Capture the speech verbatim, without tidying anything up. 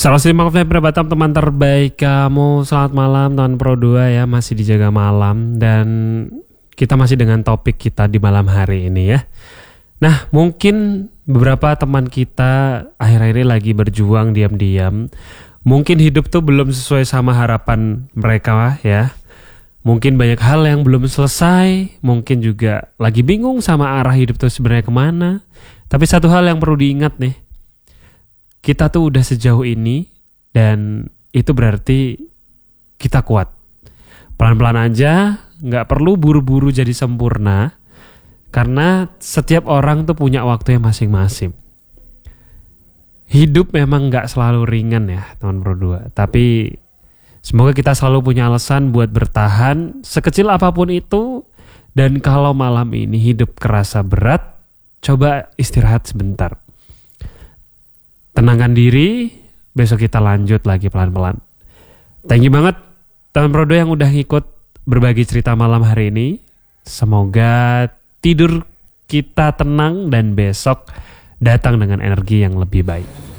Salah satu makna Batam teman terbaik kamu. Selamat malam teman Pro dua ya, masih dijaga malam dan kita masih dengan topik kita di malam hari ini ya. Nah, mungkin beberapa teman kita akhir-akhir ini lagi berjuang diam-diam. Mungkin hidup tuh belum sesuai sama harapan mereka ya. Mungkin banyak hal yang belum selesai, mungkin juga lagi bingung sama arah hidup tuh sebenarnya kemana. Tapi satu hal yang perlu diingat nih, kita tuh udah sejauh ini dan itu berarti kita kuat. Pelan-pelan aja, gak perlu buru-buru jadi sempurna. Karena setiap orang tuh punya waktunya masing-masing. Hidup memang gak selalu ringan ya teman Pro dua. Tapi semoga kita selalu punya alasan buat bertahan sekecil apapun itu. Dan kalau malam ini hidup kerasa berat, coba istirahat sebentar. Tenangkan diri, besok kita lanjut lagi pelan-pelan. Thank you banget teman Pro dua yang udah ngikut berbagi cerita malam hari ini. Semoga tidur kita tenang dan besok datang dengan energi yang lebih baik.